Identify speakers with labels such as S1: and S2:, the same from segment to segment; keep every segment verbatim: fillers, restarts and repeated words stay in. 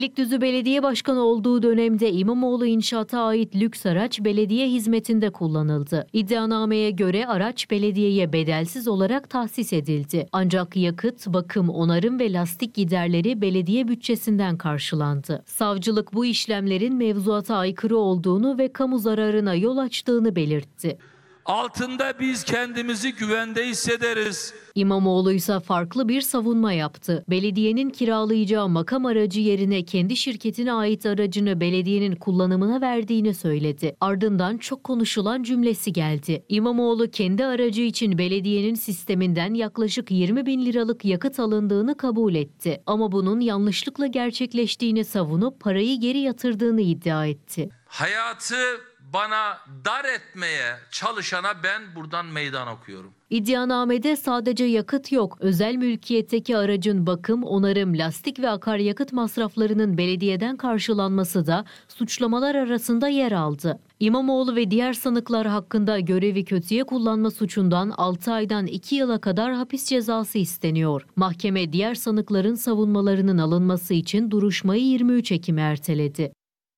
S1: Beylikdüzü Belediye Başkanı olduğu dönemde İmamoğlu inşaata ait lüks araç belediye hizmetinde kullanıldı. İddianameye göre araç belediyeye bedelsiz olarak tahsis edildi. Ancak yakıt, bakım, onarım ve lastik giderleri belediye bütçesinden karşılandı. Savcılık bu işlemlerin mevzuata aykırı olduğunu ve kamu zararına yol açtığını belirtti.
S2: Altında biz kendimizi güvende hissederiz.
S1: İmamoğlu ise farklı bir savunma yaptı. Belediyenin kiralayacağı makam aracı yerine kendi şirketine ait aracını belediyenin kullanımına verdiğini söyledi. Ardından çok konuşulan cümlesi geldi. İmamoğlu kendi aracı için belediyenin sisteminden yaklaşık yirmi bin liralık yakıt alındığını kabul etti. Ama bunun yanlışlıkla gerçekleştiğini savunup parayı geri yatırdığını iddia etti.
S2: Hayatı bana dar etmeye çalışana ben buradan meydan okuyorum.
S1: İddianamede sadece yakıt yok, özel mülkiyetteki aracın bakım, onarım, lastik ve akaryakıt masraflarının belediyeden karşılanması da suçlamalar arasında yer aldı. İmamoğlu ve diğer sanıklar hakkında görevi kötüye kullanma suçundan altı aydan iki yıla kadar hapis cezası isteniyor. Mahkeme diğer sanıkların savunmalarının alınması için duruşmayı yirmi üç Ekim'e erteledi.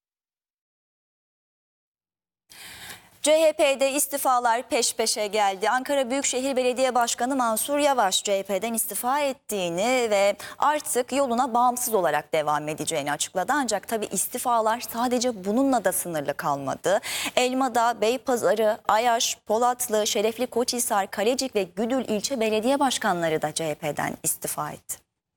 S3: C H P'de istifalar peş peşe geldi. Ankara Büyükşehir Belediye Başkanı Mansur Yavaş C H P'den istifa ettiğini ve artık yoluna bağımsız olarak devam edeceğini açıkladı. Ancak tabii istifalar sadece bununla da sınırlı kalmadı. Elmadağ, Beypazarı, Ayaş, Polatlı, Şerefli Koçhisar, Kalecik ve Güdül ilçe belediye başkanları da C H P'den istifa etti.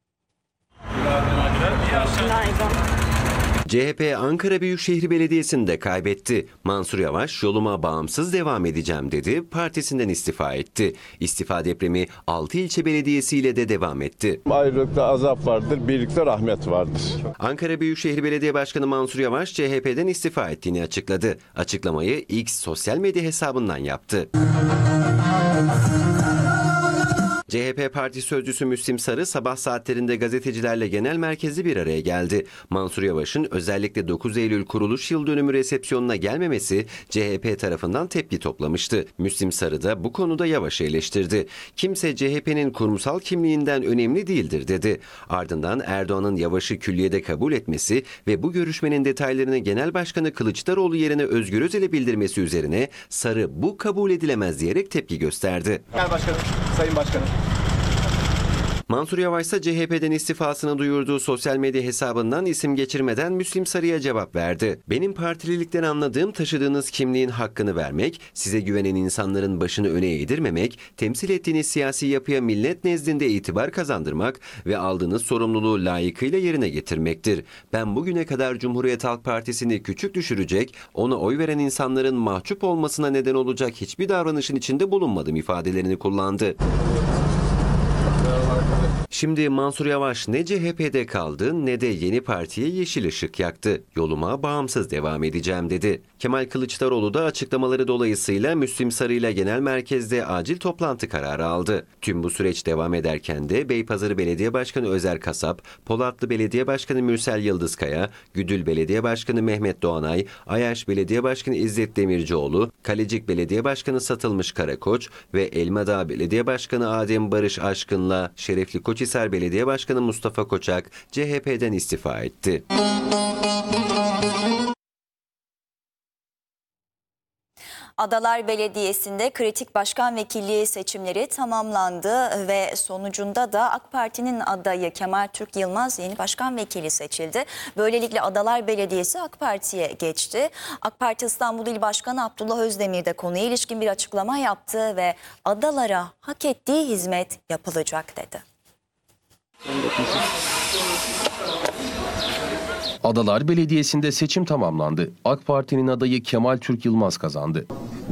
S4: C H P Ankara Büyükşehir Belediyesi'ni de kaybetti. Mansur Yavaş yoluma bağımsız devam edeceğim dedi, partisinden istifa etti. İstifa depremi altı ilçe belediyesiyle de devam etti.
S5: Ayrılıkta azap vardır, birlikte rahmet vardır.
S4: Ankara Büyükşehir Belediye Başkanı Mansur Yavaş C H P'den istifa ettiğini açıkladı. Açıklamayı X sosyal medya hesabından yaptı. C H P Parti Sözcüsü Müslim Sarı sabah saatlerinde gazetecilerle genel merkezde bir araya geldi. Mansur Yavaş'ın özellikle dokuz Eylül kuruluş yıl dönümü resepsiyonuna gelmemesi C H P tarafından tepki toplamıştı. Müslim Sarı da bu konuda Yavaş'ı eleştirdi. Kimse C H P'nin kurumsal kimliğinden önemli değildir dedi. Ardından Erdoğan'ın Yavaş'ı külliyede kabul etmesi ve bu görüşmenin detaylarını Genel Başkanı Kılıçdaroğlu yerine Özgür Özel'e bildirmesi üzerine Sarı bu kabul edilemez diyerek tepki gösterdi.
S6: Genel Başkanım, Sayın Başkanım.
S4: Mansur Yavaş ise C H P'den istifasını duyurduğu sosyal medya hesabından isim geçirmeden Müslim Sarı'ya cevap verdi. Benim partililikten anladığım taşıdığınız kimliğin hakkını vermek, size güvenen insanların başını öne eğdirmemek, temsil ettiğiniz siyasi yapıya millet nezdinde itibar kazandırmak ve aldığınız sorumluluğu layıkıyla yerine getirmektir. Ben bugüne kadar Cumhuriyet Halk Partisi'ni küçük düşürecek, ona oy veren insanların mahcup olmasına neden olacak hiçbir davranışın içinde bulunmadım ifadelerini kullandı. Şimdi Mansur Yavaş ne C H P'de kaldı ne de yeni partiye yeşil ışık yaktı. Yoluma bağımsız devam edeceğim dedi. Kemal Kılıçdaroğlu da açıklamaları dolayısıyla Müslim Sarı ile genel merkezde acil toplantı kararı aldı. Tüm bu süreç devam ederken de Beypazarı Belediye Başkanı Özer Kasap, Polatlı Belediye Başkanı Mürsel Yıldızkaya, Güdül Belediye Başkanı Mehmet Doğanay, Ayaş Belediye Başkanı İzzet Demircioğlu, Kalecik Belediye Başkanı Satılmış Karakoç ve Elmadağ Belediye Başkanı Adem Barış Aşkın'la Şerefli Koçhisar Belediye Başkanı Mustafa Koçak C H P'den istifa etti.
S3: Adalar Belediyesi'nde kritik başkan vekilliği seçimleri tamamlandı ve sonucunda da AK Parti'nin adayı Kemal Türk Yılmaz yeni başkan vekili seçildi. Böylelikle Adalar Belediyesi AK Parti'ye geçti. AK Parti İstanbul İl Başkanı Abdullah Özdemir de konuya ilişkin bir açıklama yaptı ve adalara hak ettiği hizmet yapılacak dedi.
S7: Adalar Belediyesi'nde seçim tamamlandı. AK Parti'nin adayı Kemal Türk Yılmaz kazandı.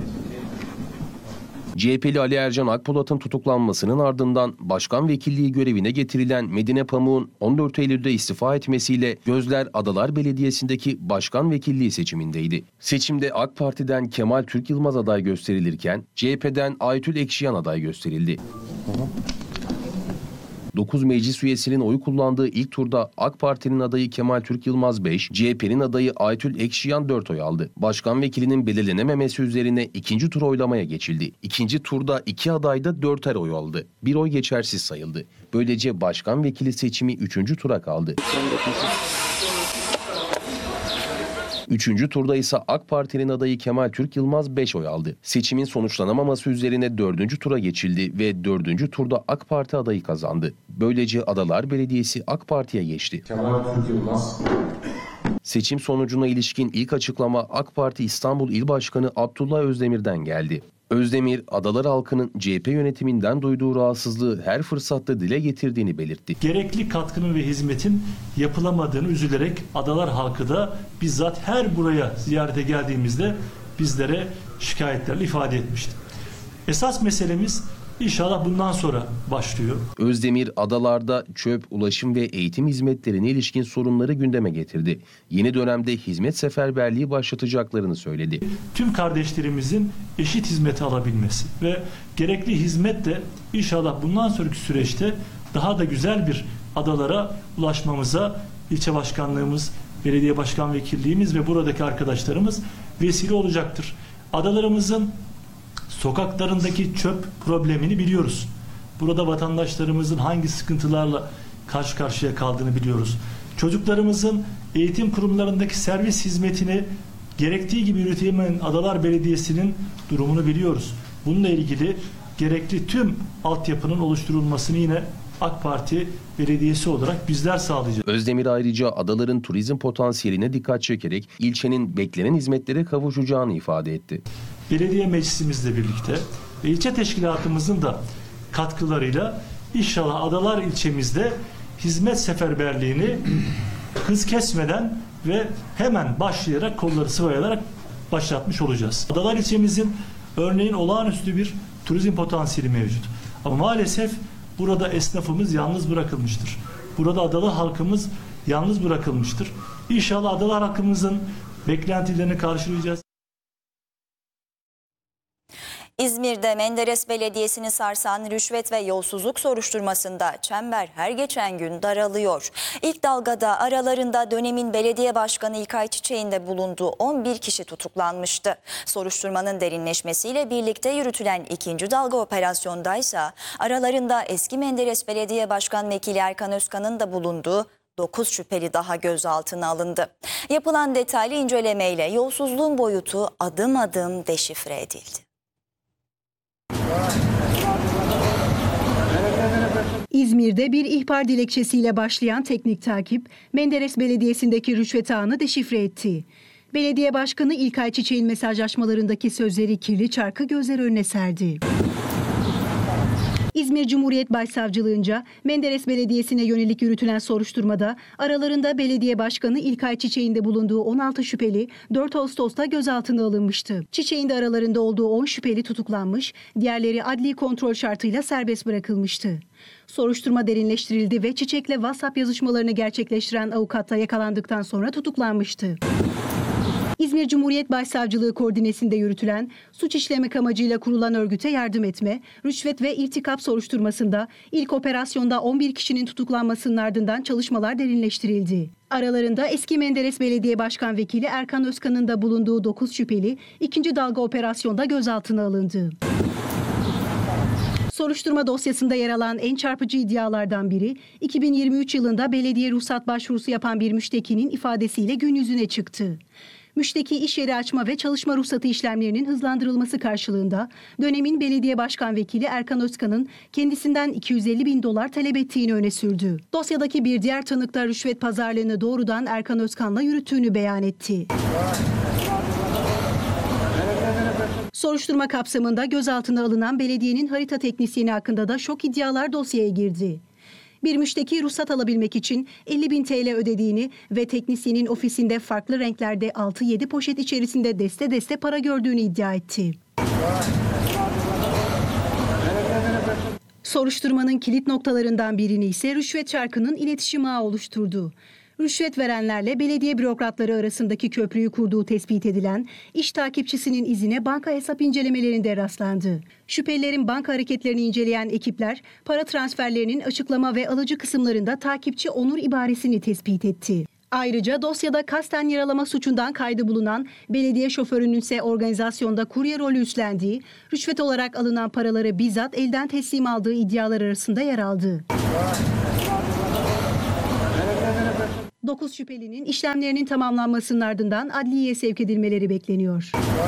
S7: C H P'li Ali Ercan Akpolat'ın tutuklanmasının ardından başkan vekilliği görevine getirilen Medine Pamuk'un on dört Eylül'de istifa etmesiyle gözler Adalar Belediyesi'ndeki başkan vekilliği seçimindeydi. Seçimde AK Parti'den Kemal Türk Yılmaz aday gösterilirken C H P'den Aytül Ekşiyan aday gösterildi. dokuz meclis üyesinin oy kullandığı ilk turda AK Parti'nin adayı Kemal Türk Yılmaz beş, C H P'nin adayı Aytül Ekşiyan dört oy aldı. Başkan vekilinin belirlenememesi üzerine ikinci tur oylamaya geçildi. İkinci turda iki aday da dörter oy aldı. Bir oy geçersiz sayıldı. Böylece başkan vekili seçimi üçüncü tura kaldı. Üçüncü turda ise AK Parti'nin adayı Kemal Türk Yılmaz beş oy aldı. Seçimin sonuçlanamaması üzerine dördüncü tura geçildi ve dördüncü turda AK Parti adayı kazandı. Böylece Adalar Belediyesi AK Parti'ye geçti.
S8: Kemal Türk Yılmaz.
S7: Seçim sonucuna ilişkin ilk açıklama AK Parti İstanbul İl Başkanı Abdullah Özdemir'den geldi. Özdemir, Adalar halkının C H P yönetiminden duyduğu rahatsızlığı her fırsatta dile getirdiğini belirtti.
S9: Gerekli katkının ve hizmetin yapılamadığını üzülerek Adalar halkı da bizzat her buraya ziyarete geldiğimizde bizlere şikayetlerle ifade etmişti. Esas meselemiz İnşallah bundan sonra başlıyor.
S7: Özdemir, adalarda çöp, ulaşım ve eğitim hizmetlerine ilişkin sorunları gündeme getirdi. Yeni dönemde hizmet seferberliği başlatacaklarını söyledi.
S9: Tüm kardeşlerimizin eşit hizmeti alabilmesi ve gerekli hizmet de inşallah bundan sonraki süreçte daha da güzel bir adalara ulaşmamıza ilçe başkanlığımız, belediye başkan vekilliğimiz ve buradaki arkadaşlarımız vesile olacaktır. Adalarımızın sokaklarındaki çöp problemini biliyoruz. Burada vatandaşlarımızın hangi sıkıntılarla karşı karşıya kaldığını biliyoruz. Çocuklarımızın eğitim kurumlarındaki servis hizmetini gerektiği gibi yürütemeyen Adalar Belediyesi'nin durumunu biliyoruz. Bununla ilgili gerekli tüm altyapının oluşturulmasını yine AK Parti belediyesi olarak bizler sağlayacağız.
S7: Özdemir ayrıca adaların turizm potansiyeline dikkat çekerek ilçenin beklenen hizmetlere kavuşacağını ifade etti.
S9: Belediye meclisimizle birlikte ve ilçe teşkilatımızın da katkılarıyla inşallah Adalar ilçemizde hizmet seferberliğini hız kesmeden ve hemen başlayarak kolları sıvayarak başlatmış olacağız. Adalar ilçemizin örneğin olağanüstü bir turizm potansiyeli mevcut. Ama maalesef burada esnafımız yalnız bırakılmıştır. Burada adalı halkımız yalnız bırakılmıştır. İnşallah adalar halkımızın beklentilerini karşılayacağız.
S3: İzmir'de Menderes Belediyesi'ni sarsan rüşvet ve yolsuzluk soruşturmasında çember her geçen gün daralıyor. İlk dalgada aralarında dönemin belediye başkanı İlkay Çiçek'in de bulunduğu on bir kişi tutuklanmıştı. Soruşturmanın derinleşmesiyle birlikte yürütülen ikinci dalga operasyondaysa aralarında eski Menderes Belediye Başkan Vekili Erkan Özkan'ın da bulunduğu dokuz şüpheli daha gözaltına alındı. Yapılan detaylı incelemeyle yolsuzluğun boyutu adım adım deşifre edildi.
S10: İzmir'de bir ihbar dilekçesiyle başlayan teknik takip, Menderes Belediyesi'ndeki rüşvet ağını deşifre etti. Belediye Başkanı İlkay Çiçek'in mesajlaşmalarındaki sözleri kirli çarkı gözler önüne serdi. İzmir Cumhuriyet Başsavcılığınca Menderes Belediyesi'ne yönelik yürütülen soruşturmada aralarında belediye başkanı İlkay Çiçek'in de bulunduğu on altı şüpheli dört Ağustos'ta gözaltına alınmıştı. Çiçek'in de aralarında olduğu on şüpheli tutuklanmış, diğerleri adli kontrol şartıyla serbest bırakılmıştı. Soruşturma derinleştirildi ve Çiçek'le WhatsApp yazışmalarını gerçekleştiren avukat da yakalandıktan sonra tutuklanmıştı. İzmir Cumhuriyet Başsavcılığı koordinesinde yürütülen suç işlemek amacıyla kurulan örgüte yardım etme, rüşvet ve irtikap soruşturmasında ilk operasyonda on bir kişinin tutuklanmasının ardından çalışmalar derinleştirildi. Aralarında eski Menderes Belediye Başkan Vekili Erkan Özkan'ın da bulunduğu dokuz şüpheli ikinci dalga operasyonda gözaltına alındı. Soruşturma dosyasında yer alan en çarpıcı iddialardan biri, iki bin yirmi üç yılında belediye ruhsat başvurusu yapan bir müştekinin ifadesiyle gün yüzüne çıktı. Müşteki iş yeri açma ve çalışma ruhsatı işlemlerinin hızlandırılması karşılığında dönemin belediye başkan vekili Erkan Özkan'ın kendisinden iki yüz elli bin dolar talep ettiğini öne sürdü. Dosyadaki bir diğer tanık da rüşvet pazarlığını doğrudan Erkan Özkan'la yürüttüğünü beyan etti. Soruşturma kapsamında gözaltına alınan belediyenin harita teknisyeni hakkında da şok iddialar dosyaya girdi. Bir müşteki ruhsat alabilmek için elli bin T L ödediğini ve teknisyenin ofisinde farklı renklerde altı yedi poşet içerisinde deste deste para gördüğünü iddia etti. Soruşturmanın kilit noktalarından birini ise rüşvet çarkının iletişim ağı oluşturdu. Rüşvet verenlerle belediye bürokratları arasındaki köprüyü kurduğu tespit edilen iş takipçisinin izine banka hesap incelemelerinde rastlandı. Şüphelilerin banka hareketlerini inceleyen ekipler para transferlerinin açıklama ve alıcı kısımlarında takipçi Onur ibaresini tespit etti. Ayrıca dosyada kasten yaralama suçundan kaydı bulunan belediye şoförünün ise organizasyonda kurye rolü üstlendiği, rüşvet olarak alınan paraları bizzat elden teslim aldığı iddialar arasında yer aldı. dokuz şüphelinin işlemlerinin tamamlanmasının ardından adliyeye sevk edilmeleri bekleniyor.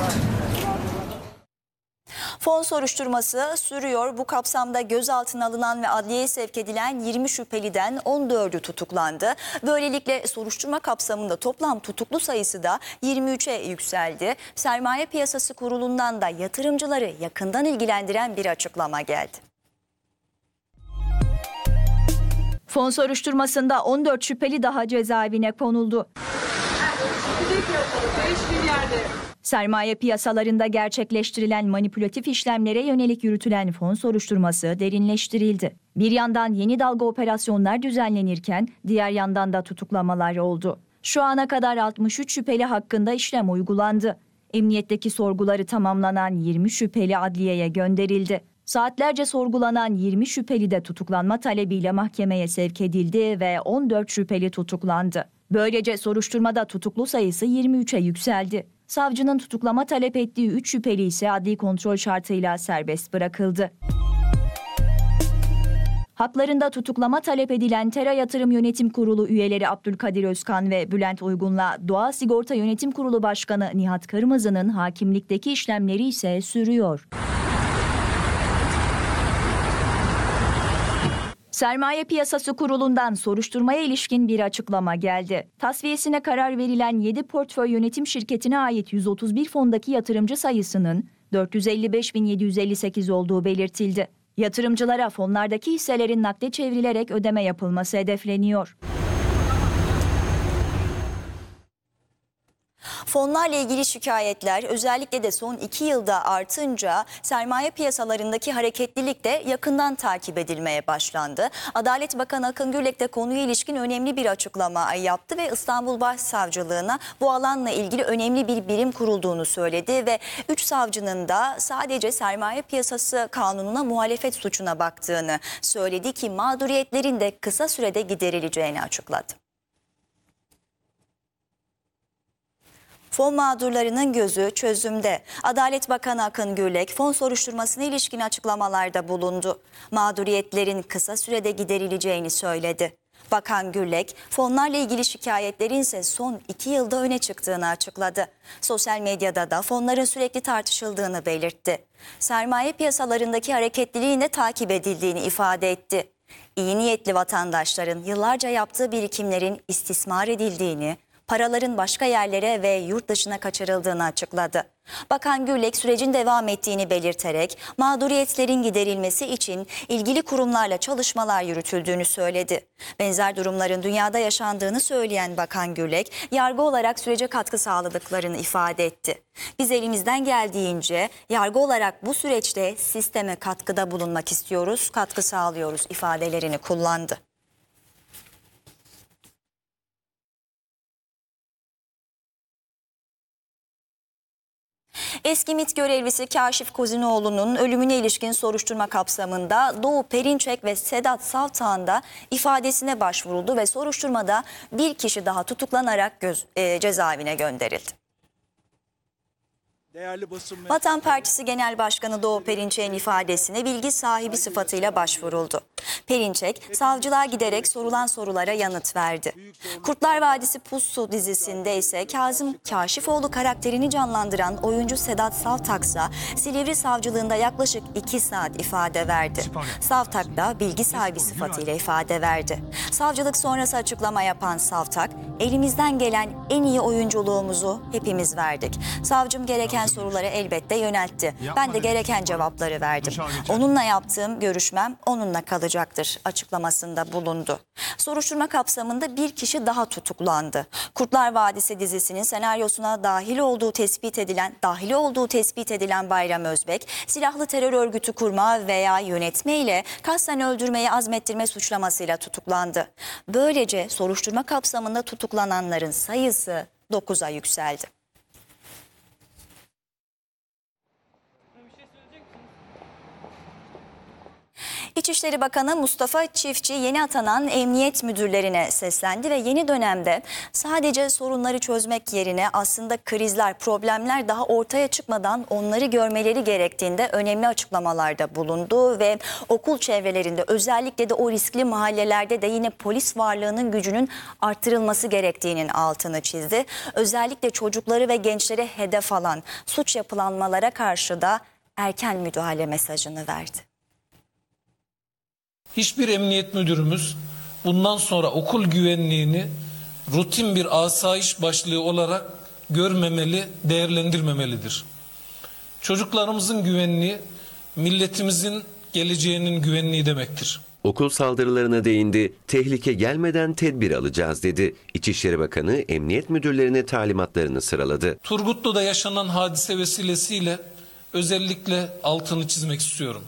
S3: Fon soruşturması sürüyor. Bu kapsamda gözaltına alınan ve adliyeye sevk edilen yirmi şüpheliden on dördü tutuklandı. Böylelikle soruşturma kapsamında toplam tutuklu sayısı da yirmi üçe yükseldi. Sermaye Piyasası Kurulu'ndan da yatırımcıları yakından ilgilendiren bir açıklama geldi.
S8: Fon soruşturmasında on dört şüpheli daha cezaevine konuldu. Sermaye piyasalarında gerçekleştirilen manipülatif işlemlere yönelik yürütülen fon soruşturması derinleştirildi. Bir yandan yeni dalga operasyonlar düzenlenirken diğer yandan da tutuklamalar oldu. Şu ana kadar altmış üç şüpheli hakkında işlem uygulandı. Emniyetteki sorguları tamamlanan yirmi şüpheli adliyeye gönderildi. Saatlerce sorgulanan yirmi şüpheli de tutuklanma talebiyle mahkemeye sevk edildi ve on dört şüpheli tutuklandı. Böylece soruşturmada tutuklu sayısı yirmi üçe yükseldi. Savcının tutuklama talep ettiği üç şüpheli ise adli kontrol şartıyla serbest bırakıldı. Haklarında tutuklama talep edilen Tera Yatırım Yönetim Kurulu üyeleri Abdülkadir Özkan ve Bülent Uygun'la Doğa Sigorta Yönetim Kurulu Başkanı Nihat Kırmızı'nın hakimlikteki işlemleri ise sürüyor. Sermaye Piyasası Kurulu'ndan soruşturmaya ilişkin bir açıklama geldi. Tasfiyesine karar verilen yedi portföy yönetim şirketine ait yüz otuz bir fondaki yatırımcı sayısının dört yüz elli beş bin yedi yüz elli sekiz olduğu belirtildi. Yatırımcılara fonlardaki hisselerin nakde çevrilerek ödeme yapılması hedefleniyor.
S3: Fonlarla ilgili şikayetler özellikle de son iki yılda artınca sermaye piyasalarındaki hareketlilik de yakından takip edilmeye başlandı. Adalet Bakanı Akın Gürlek de konuya ilişkin önemli bir açıklama yaptı ve İstanbul Başsavcılığına bu alanla ilgili önemli bir birim kurulduğunu söyledi ve üç savcının da sadece sermaye piyasası kanununa muhalefet suçuna baktığını söyledi ki mağduriyetlerin de kısa sürede giderileceğini açıkladı. Fon mağdurlarının gözü çözümde. Adalet Bakanı Akın Gürlek fon soruşturmasına ilişkin açıklamalarda bulundu. Mağduriyetlerin kısa sürede giderileceğini söyledi. Bakan Gürlek, fonlarla ilgili şikayetlerin ise son iki yılda öne çıktığını açıkladı. Sosyal medyada da fonların sürekli tartışıldığını belirtti. Sermaye piyasalarındaki hareketliliğin de takip edildiğini ifade etti. İyi niyetli vatandaşların yıllarca yaptığı birikimlerin istismar edildiğini, paraların başka yerlere ve yurt dışına kaçırıldığını açıkladı. Bakan Gürlek sürecin devam ettiğini belirterek mağduriyetlerin giderilmesi için ilgili kurumlarla çalışmalar yürütüldüğünü söyledi. Benzer durumların dünyada yaşandığını söyleyen Bakan Gürlek, yargı olarak sürece katkı sağladıklarını ifade etti. Biz elimizden geldiğince yargı olarak bu süreçte sisteme katkıda bulunmak istiyoruz, katkı sağlıyoruz ifadelerini kullandı. Eski MİT görevlisi Kaşif Kozinoğlu'nun ölümüne ilişkin soruşturma kapsamında Doğu Perinçek ve Sedat Savtağ'ın da ifadesine başvuruldu ve soruşturmada bir kişi daha tutuklanarak göz, e, cezaevine gönderildi. Vatan Partisi Genel Başkanı Doğu Perinçek'in ifadesine bilgi sahibi sıfatıyla başvuruldu. Perinçek, savcılığa giderek sorulan sorulara yanıt verdi. Kurtlar Vadisi Pussu dizisinde ise Kazım Kaşifoğlu karakterini canlandıran oyuncu Sedat Savtaksa Silivri Savcılığında yaklaşık iki saat ifade verdi. Savtak da bilgi sahibi sıfatıyla ifade verdi. Savcılık sonrası açıklama yapan Savtak, elimizden gelen en iyi oyunculuğumuzu hepimiz verdik. Savcım gereken soruları elbette yöneltti. Ben de gereken cevapları verdim. Onunla yaptığım görüşmem onunla kalacaktır açıklamasında bulundu. Soruşturma kapsamında bir kişi daha tutuklandı. Kurtlar Vadisi dizisinin senaryosuna dahil olduğu tespit edilen, dahili olduğu tespit edilen Bayram Özbek, silahlı terör örgütü kurma veya yönetme ile kasten öldürmeyi azmettirme suçlamasıyla tutuklandı. Böylece soruşturma kapsamında tutuklananların sayısı dokuza yükseldi. İçişleri Bakanı Mustafa Çiftçi yeni atanan emniyet müdürlerine seslendi ve yeni dönemde sadece sorunları çözmek yerine aslında krizler, problemler daha ortaya çıkmadan onları görmeleri gerektiğinde önemli açıklamalarda bulundu ve okul çevrelerinde özellikle de o riskli mahallelerde de yine polis varlığının gücünün arttırılması gerektiğinin altını çizdi. Özellikle çocukları ve gençlere hedef alan suç yapılanmalara karşı da erken müdahale mesajını verdi.
S11: Hiçbir emniyet müdürümüz bundan sonra okul güvenliğini rutin bir asayiş başlığı olarak görmemeli, değerlendirmemelidir. Çocuklarımızın güvenliği, milletimizin geleceğinin güvenliği demektir.
S4: Okul saldırılarına değindi, tehlike gelmeden tedbir alacağız dedi. İçişleri Bakanı emniyet müdürlerine talimatlarını sıraladı.
S11: Turgutlu'da yaşanan hadise vesilesiyle özellikle altını çizmek istiyorum.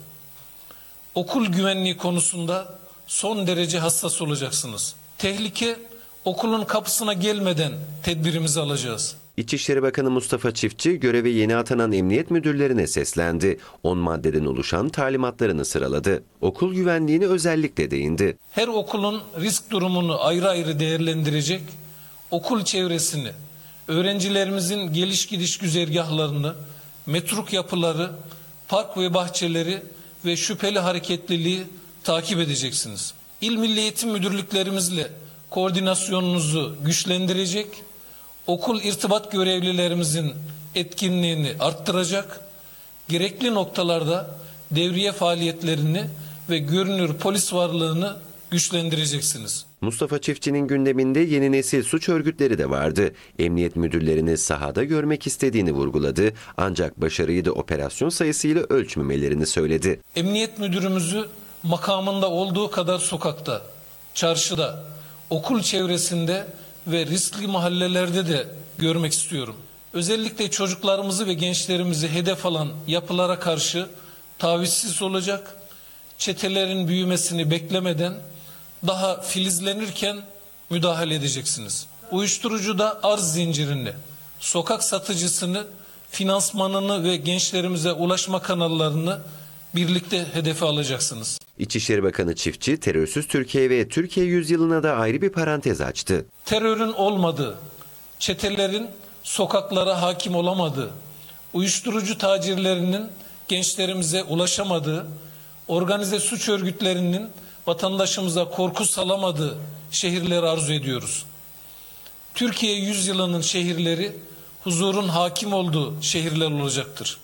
S11: Okul güvenliği konusunda son derece hassas olacaksınız. Tehlike okulun kapısına gelmeden tedbirimizi alacağız.
S4: İçişleri Bakanı Mustafa Çiftçi göreve yeni atanan emniyet müdürlerine seslendi. on maddeden oluşan talimatlarını sıraladı. Okul güvenliğini özellikle değindi.
S11: Her okulun risk durumunu ayrı ayrı değerlendirecek, okul çevresini, öğrencilerimizin geliş gidiş güzergahlarını, metruk yapıları, park ve bahçeleri ve şüpheli hareketliliği takip edeceksiniz. İl Milli Eğitim Müdürlüklerimizle koordinasyonunuzu güçlendirecek, okul irtibat görevlilerimizin etkinliğini arttıracak, gerekli noktalarda devriye faaliyetlerini ve görünür polis varlığını güçlendireceksiniz.
S4: Mustafa Çiftçi'nin gündeminde yeni nesil suç örgütleri de vardı. Emniyet müdürlerini sahada görmek istediğini vurguladı. Ancak başarıyı da operasyon sayısıyla ölçmemelerini söyledi.
S11: Emniyet müdürümüzü makamında olduğu kadar sokakta, çarşıda, okul çevresinde ve riskli mahallelerde de görmek istiyorum. Özellikle çocuklarımızı ve gençlerimizi hedef alan yapılara karşı tavizsiz olacak, çetelerin büyümesini beklemeden daha filizlenirken müdahale edeceksiniz. Uyuşturucuda arz zincirini, sokak satıcısını, finansmanını ve gençlerimize ulaşma kanallarını birlikte hedefe alacaksınız.
S4: İçişleri Bakanı Çiftçi, terörsüz Türkiye ve Türkiye yüzyılına da ayrı bir parantez açtı.
S11: Terörün olmadığı, çetelerin sokaklara hakim olamadığı, uyuşturucu tacirlerinin gençlerimize ulaşamadığı, organize suç örgütlerinin vatandaşımıza korku salamadığı şehirleri arzu ediyoruz. Türkiye yüzyılının şehirleri huzurun hakim olduğu şehirler olacaktır.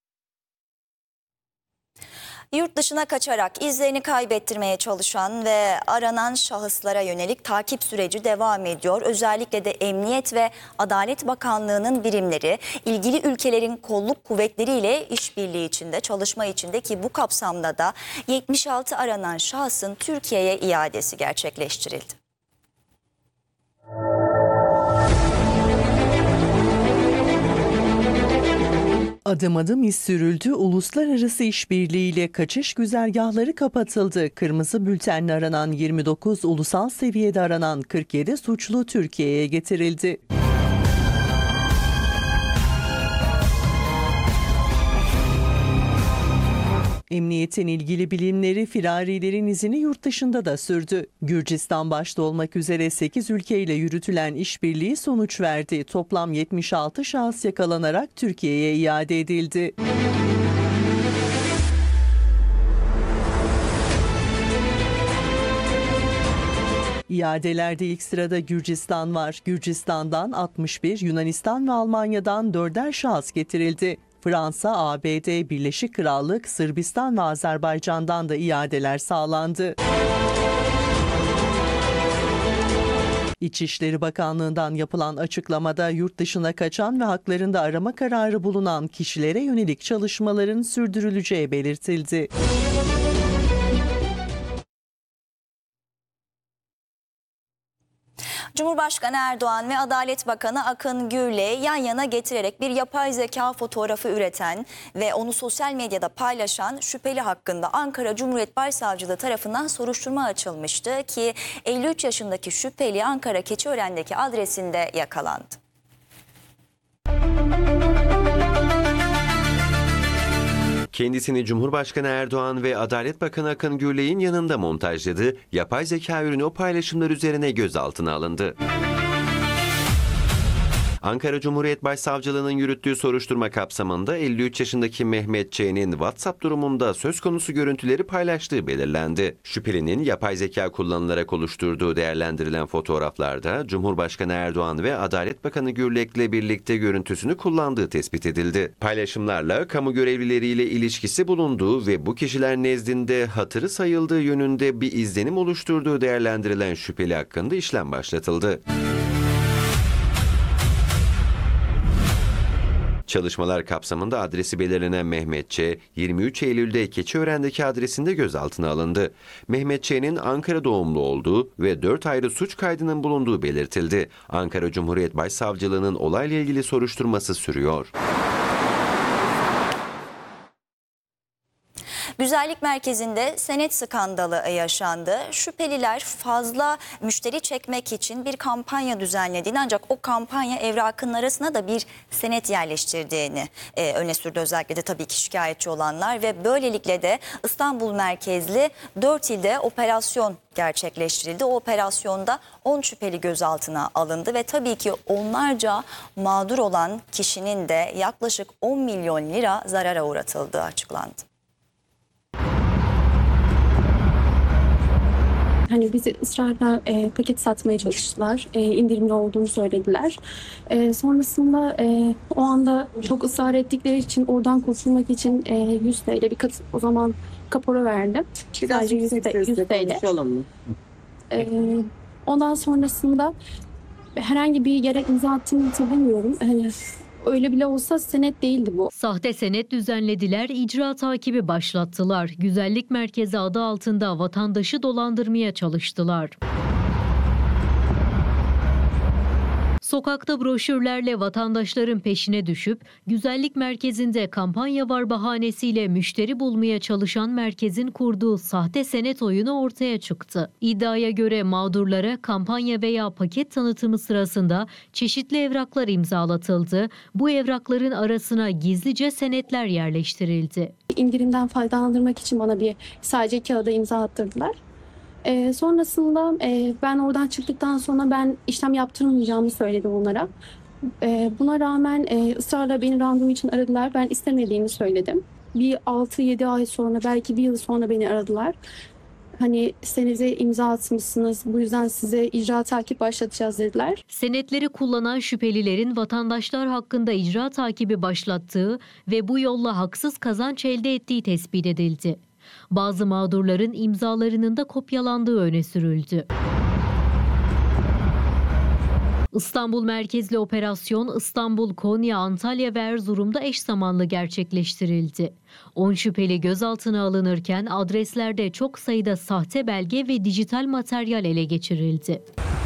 S3: Yurt dışına kaçarak izlerini kaybettirmeye çalışan ve aranan şahıslara yönelik takip süreci devam ediyor. Özellikle de Emniyet ve Adalet Bakanlığı'nın birimleri ilgili ülkelerin kolluk kuvvetleriyle işbirliği içinde, çalışma içinde ki bu kapsamda da yetmiş altı aranan şahsın Türkiye'ye iadesi gerçekleştirildi.
S12: Adım adım iz sürüldü, uluslararası işbirliğiyle kaçış güzergahları kapatıldı. Kırmızı bültenle aranan yirmi dokuz, ulusal seviyede aranan kırk yedi suçlu Türkiye'ye getirildi. Emniyetin ilgili bilimleri firarilerin izini yurt dışında da sürdü. Gürcistan başta olmak üzere sekiz ülkeyle yürütülen işbirliği sonuç verdi. Toplam yetmiş altı şahıs yakalanarak Türkiye'ye iade edildi. İadelerde ilk sırada Gürcistan var. Gürcistan'dan altmış bir, Yunanistan ve Almanya'dan dörder şahıs getirildi. Fransa, A B D, Birleşik Krallık, Sırbistan ve Azerbaycan'dan da iadeler sağlandı. İçişleri Bakanlığı'ndan yapılan açıklamada yurt dışına kaçan ve haklarında arama kararı bulunan kişilere yönelik çalışmaların sürdürüleceği belirtildi.
S3: Cumhurbaşkanı Erdoğan ve Adalet Bakanı Akın Gür'le yan yana getirerek bir yapay zeka fotoğrafı üreten ve onu sosyal medyada paylaşan şüpheli hakkında Ankara Cumhuriyet Başsavcılığı tarafından soruşturma açılmıştı ki elli üç yaşındaki şüpheli Ankara Keçiören'deki adresinde yakalandı.
S4: Kendisini Cumhurbaşkanı Erdoğan ve Adalet Bakanı Akın Gürley'in yanında montajladığı yapay zeka ürünü o paylaşımlar üzerine gözaltına alındı. Ankara Cumhuriyet Başsavcılığı'nın yürüttüğü soruşturma kapsamında elli üç yaşındaki Mehmet Ç'nin WhatsApp durumunda söz konusu görüntüleri paylaştığı belirlendi. Şüphelinin yapay zeka kullanılarak oluşturduğu değerlendirilen fotoğraflarda Cumhurbaşkanı Erdoğan ve Adalet Bakanı Gürlek'le birlikte görüntüsünü kullandığı tespit edildi. Paylaşımlarla kamu görevlileriyle ilişkisi bulunduğu ve bu kişiler nezdinde hatırı sayıldığı yönünde bir izlenim oluşturduğu değerlendirilen şüpheli hakkında işlem başlatıldı. Çalışmalar kapsamında adresi belirlenen Mehmet Ç, yirmi üç Eylül'de Keçiören'deki adresinde gözaltına alındı. Mehmet Ç'nin Ankara doğumlu olduğu ve dört ayrı suç kaydının bulunduğu belirtildi. Ankara Cumhuriyet Başsavcılığı'nın olayla ilgili soruşturması sürüyor.
S3: Güzellik merkezinde senet skandalı yaşandı. Şüpheliler fazla müşteri çekmek için bir kampanya düzenlediğini, ancak o kampanya evrakının arasına da bir senet yerleştirdiğini e, öne sürdü. Özellikle de tabii ki şikayetçi olanlar ve böylelikle de İstanbul merkezli dört ilde operasyon gerçekleştirildi. O operasyonda on şüpheli gözaltına alındı ve tabii ki onlarca mağdur olan kişinin de yaklaşık on milyon lira zarara uğratıldığı açıklandı.
S13: Hani bizi ısrarla e, paket satmaya çalıştılar. E, indirimli olduğunu söylediler. E, sonrasında e, o anda çok ısrar ettikleri için oradan kurtulmak için e, yüz TL bir kat, o zaman kapora verdim. Sadece yüz TL. E, ondan sonrasında herhangi bir yere imza attığımı hatırlamıyorum. E, Öyle bile olsa senet değildi bu.
S1: Sahte senet düzenlediler, icra takibi başlattılar. Güzellik merkezi adı altında vatandaşı dolandırmaya çalıştılar. Sokakta broşürlerle vatandaşların peşine düşüp güzellik merkezinde kampanya var bahanesiyle müşteri bulmaya çalışan merkezin kurduğu sahte senet oyunu ortaya çıktı. İddiaya göre mağdurlara kampanya veya paket tanıtımı sırasında çeşitli evraklar imzalatıldı. Bu evrakların arasına gizlice senetler yerleştirildi.
S13: İndirimden faydalandırmak için bana bir sadece kağıda imza attırdılar. E, sonrasında e, ben oradan çıktıktan sonra ben işlem yaptırmayacağımı söyledim onlara. E, buna rağmen e, ısrarla beni randevu için aradılar. Ben istemediğimi söyledim. Bir altı yedi ay sonra, belki bir yıl sonra beni aradılar. Hani senede imza atmışsınız, bu yüzden size icra takip başlatacağız dediler.
S1: Senetleri kullanan şüphelilerin vatandaşlar hakkında icra takibi başlattığı ve bu yolla haksız kazanç elde ettiği tespit edildi. Bazı mağdurların imzalarının da kopyalandığı öne sürüldü. İstanbul merkezli operasyon İstanbul, Konya, Antalya ve Erzurum'da eş zamanlı gerçekleştirildi. on şüpheli gözaltına alınırken adreslerde çok sayıda sahte belge ve dijital materyal ele geçirildi.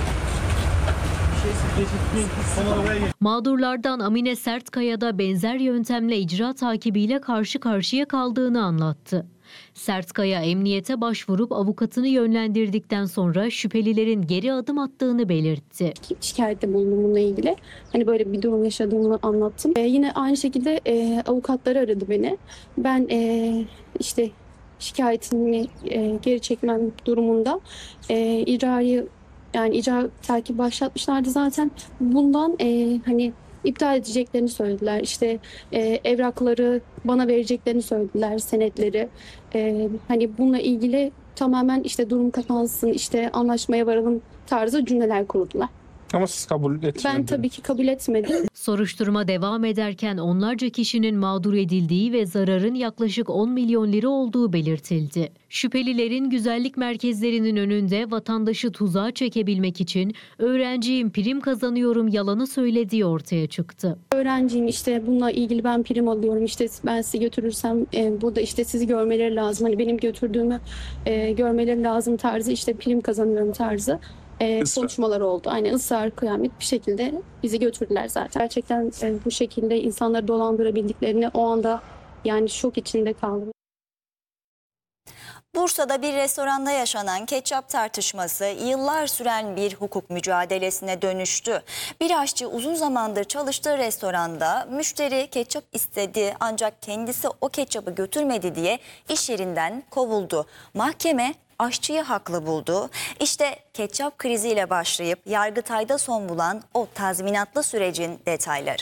S1: Mağdurlardan Amine Sertkaya da benzer yöntemle icra takibiyle karşı karşıya kaldığını anlattı. Sertkaya emniyete başvurup avukatını yönlendirdikten sonra şüphelilerin geri adım attığını belirtti.
S13: Şikayette bulundum bununla ilgili. Hani böyle bir durum yaşadığımı anlattım. Ee, yine aynı şekilde e, avukatları aradı beni. Ben e, işte şikayetini e, geri çekmem durumunda e, icrayı yani icra takip başlatmışlardı zaten. Bundan e, hani iptal edeceklerini söylediler. İşte e, evrakları bana vereceklerini söylediler, senetleri. E, hani bununla ilgili tamamen işte durum kapansın, işte anlaşmaya varalım tarzı cümleler kurdular.
S14: Ama siz kabul etmediniz.
S13: Ben tabii ki kabul etmedim.
S1: Soruşturma devam ederken onlarca kişinin mağdur edildiği ve zararın yaklaşık on milyon lira olduğu belirtildi. Şüphelilerin güzellik merkezlerinin önünde vatandaşı tuzağa çekebilmek için öğrenciyim, prim kazanıyorum yalanı söylediği ortaya çıktı.
S13: Öğrenciyim, işte bununla ilgili ben prim alıyorum, işte ben sizi götürürsem e, burada işte sizi görmeleri lazım. Hani benim götürdüğümü e, görmeleri lazım tarzı, işte prim kazanıyorum tarzı. E, konuşmalar oldu. Aynen ısrar kıyamet bir şekilde bizi götürdüler zaten. Gerçekten e, bu şekilde insanları dolandırabildiklerini o anda yani şok içinde kaldım.
S3: Bursa'da bir restoranda yaşanan ketçap tartışması yıllar süren bir hukuk mücadelesine dönüştü. Bir aşçı uzun zamandır çalıştığı restoranda müşteri ketçap istedi ancak kendisi o ketçapı götürmedi diye iş yerinden kovuldu. Mahkeme aşçıyı haklı buldu. İşte ketçap kriziyle başlayıp Yargıtay'da son bulan o tazminatlı sürecin detayları.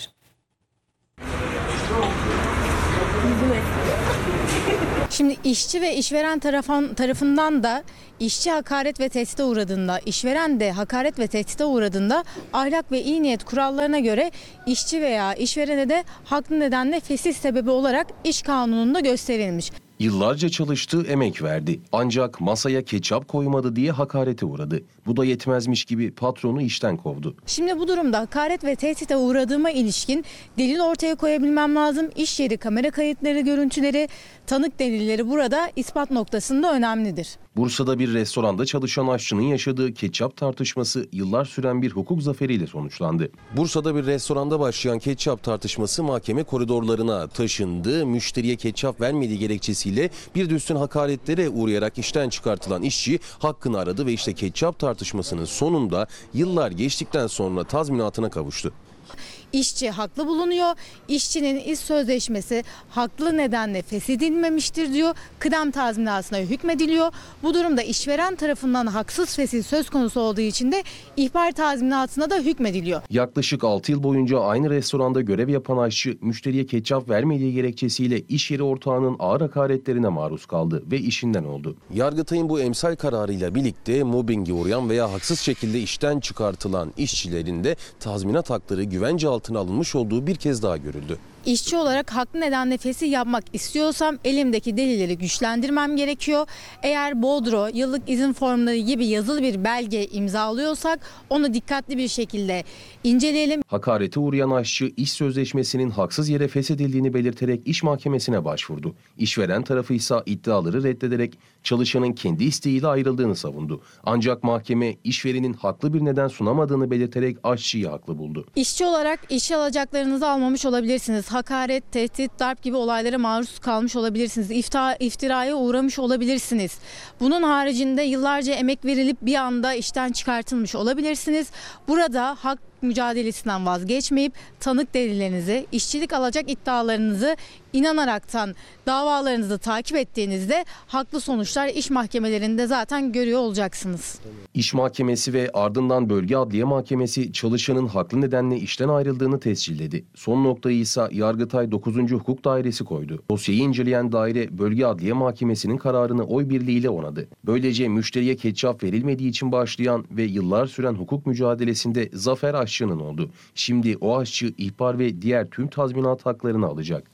S14: Şimdi işçi ve işveren tarafan, tarafından da işçi hakaret ve tehdide uğradığında, işveren de hakaret ve tehdide uğradığında ahlak ve iyi niyet kurallarına göre işçi veya işverene de haklı nedenle fesih sebebi olarak iş kanununda gösterilmiş.
S7: Yıllarca çalıştı, emek verdi. Ancak masaya ketçap koymadı diye hakarete uğradı. Bu da yetmezmiş gibi patronu işten kovdu.
S14: Şimdi bu durumda hakaret ve tehdide uğradığıma ilişkin delil ortaya koyabilmem lazım. İş yeri kamera kayıtları, görüntüleri, tanık delilleri burada ispat noktasında önemlidir.
S7: Bursa'da bir restoranda çalışan aşçının yaşadığı ketçap tartışması yıllar süren bir hukuk zaferiyle sonuçlandı. Bursa'da bir restoranda başlayan ketçap tartışması mahkeme koridorlarına taşındı. Müşteriye ketçap vermediği gerekçesiyle bir de üstün hakaretlere uğrayarak işten çıkartılan işçi hakkını aradı ve işte ketçap tartışmasının sonunda yıllar geçtikten sonra tazminatına kavuştu.
S14: İşçi haklı bulunuyor. İşçinin iş sözleşmesi haklı nedenle feshedilmemiştir diyor. Kıdem tazminatına hükmediliyor. Bu durumda işveren tarafından haksız fesih söz konusu olduğu için de ihbar tazminatına da hükmediliyor.
S7: Yaklaşık altı yıl boyunca aynı restoranda görev yapan aşçı müşteriye ketçap vermediği gerekçesiyle iş yeri ortağının ağır hakaretlerine maruz kaldı ve işinden oldu. Yargıtay'ın bu emsal kararıyla birlikte mobbinge uğrayan veya haksız şekilde işten çıkartılan işçilerin de tazminat hakları güvence altına altına alınmış olduğu bir kez daha görüldü.
S14: İşçi olarak haklı nedenle fesih yapmak istiyorsam elimdeki delilleri güçlendirmem gerekiyor. Eğer bordro, yıllık izin formları gibi yazılı bir belge imzalıyorsak onu dikkatli bir şekilde inceleyelim.
S7: Hakarete uğrayan aşçı iş sözleşmesinin haksız yere feshedildiğini belirterek iş mahkemesine başvurdu. İşveren tarafı ise iddiaları reddederek çalışanın kendi isteğiyle ayrıldığını savundu. Ancak mahkeme işverenin haklı bir neden sunamadığını belirterek aşçıyı haklı buldu.
S14: İşçi olarak işe alacaklarınızı almamış olabilirsiniz. Hakaret, tehdit, darp gibi olaylara maruz kalmış olabilirsiniz. İfta, iftiraya uğramış olabilirsiniz. Bunun haricinde yıllarca emek verilip bir anda işten çıkartılmış olabilirsiniz. Burada hak mücadelesinden vazgeçmeyip tanık delillerinizi, işçilik alacak iddialarınızı inanaraktan davalarınızı takip ettiğinizde haklı sonuçlar iş mahkemelerinde zaten görüyor olacaksınız.
S7: İş mahkemesi ve ardından bölge adliye mahkemesi çalışanın haklı nedenle işten ayrıldığını tescilledi. Son noktayı ise Yargıtay dokuzuncu Hukuk Dairesi koydu. Dosyayı inceleyen daire bölge adliye mahkemesinin kararını oy birliğiyle onadı. Böylece müşteriye ketçap verilmediği için başlayan ve yıllar süren hukuk mücadelesinde zafer aşçının oldu. Şimdi o aşçı ihbar ve diğer tüm tazminat haklarını alacak.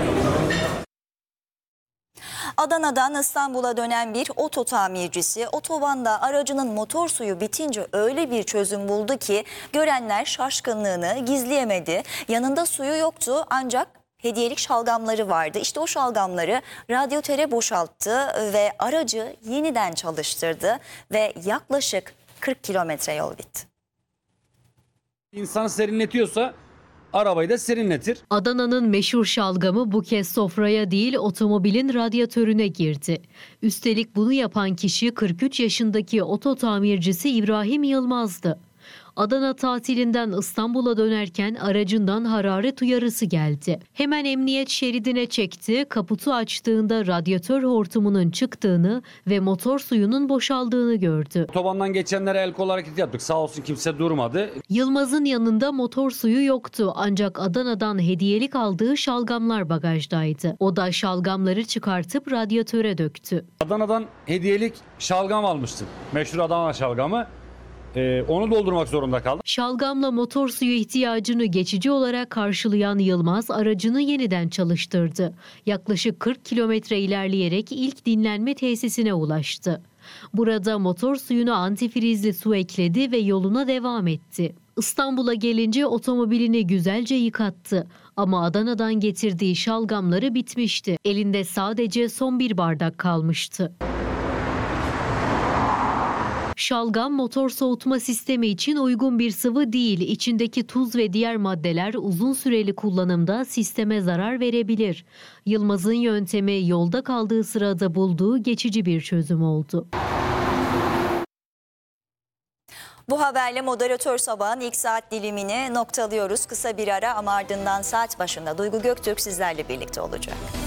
S3: Adana'dan İstanbul'a dönen bir oto tamircisi otobanda aracının motor suyu bitince öyle bir çözüm buldu ki görenler şaşkınlığını gizleyemedi. Yanında suyu yoktu ancak hediyelik şalgamları vardı. İşte o şalgamları radyatöre boşalttı ve aracı yeniden çalıştırdı ve yaklaşık kırk kilometre yol gitti.
S15: İnsanı serinletiyorsa arabayı da serinletir.
S1: Adana'nın meşhur şalgamı bu kez sofraya değil otomobilin radyatörüne girdi. Üstelik bunu yapan kişi kırk üç yaşındaki oto tamircisi İbrahim Yılmaz'dı. Adana tatilinden İstanbul'a dönerken aracından hararet uyarısı geldi. Hemen emniyet şeridine çekti, kaputu açtığında radyatör hortumunun çıktığını ve motor suyunun boşaldığını gördü.
S15: Otobandan geçenlere el kol hareketi yaptık. Sağ olsun kimse durmadı.
S1: Yılmaz'ın yanında motor suyu yoktu ancak Adana'dan hediyelik aldığı şalgamlar bagajdaydı. O da şalgamları çıkartıp radyatöre döktü.
S15: Adana'dan hediyelik şalgam almıştık. Meşhur Adana şalgamı. Ee, onu doldurmak zorunda kaldım.
S1: Şalgamla motor suyu ihtiyacını geçici olarak karşılayan Yılmaz aracını yeniden çalıştırdı. Yaklaşık kırk kilometre ilerleyerek ilk dinlenme tesisine ulaştı. Burada motor suyuna antifrizli su ekledi ve yoluna devam etti. İstanbul'a gelince otomobilini güzelce yıkattı. Ama Adana'dan getirdiği şalgamları bitmişti. Elinde sadece son bir bardak kalmıştı. Şalgam motor soğutma sistemi için uygun bir sıvı değil. İçindeki tuz ve diğer maddeler uzun süreli kullanımda sisteme zarar verebilir. Yılmaz'ın yöntemi yolda kaldığı sırada bulduğu geçici bir çözüm oldu.
S3: Bu haberle moderatör sabahın ilk saat dilimini noktalıyoruz. Kısa bir ara ama ardından saat başında Duygu Göktürk sizlerle birlikte olacak.